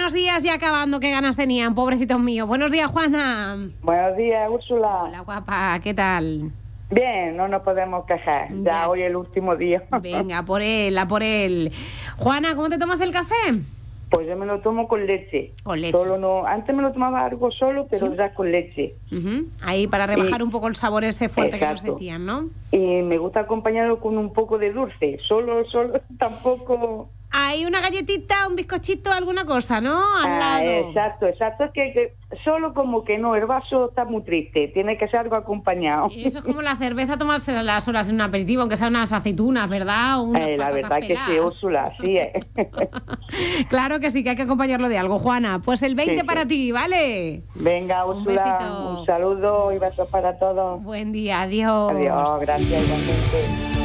buenos días y acabando, qué ganas tenían, pobrecitos míos. Buenos días, Juana. Buenos días, Úrsula. Hola, guapa, ¿qué tal? Bien, no nos podemos quejar. Ya hoy es el último día. Venga, por él, a por él. Juana, ¿cómo te tomas el café? Pues yo me lo tomo con leche. Con leche. Solo no, antes me lo tomaba algo solo, pero ya con leche. Ahí para rebajar un poco el sabor ese fuerte que nos Exacto. decían, ¿no? Y me gusta acompañarlo con un poco de dulce. Solo tampoco... Hay una galletita, un bizcochito, alguna cosa, ¿no? Al lado. Exacto. Es que solo como que no, el vaso está muy triste. Tiene que ser algo acompañado. Y eso es como la cerveza, tomarse las horas en un aperitivo, aunque sean unas aceitunas, ¿verdad? La verdad que sí, Úrsula, así es. Claro que sí, que hay que acompañarlo de algo, Juana. Pues el 20 Sí. para ti, ¿vale? Venga, Un Úrsula, besito. un saludo y besos para todos. Buen día, adiós. Adiós, gracias igualmente.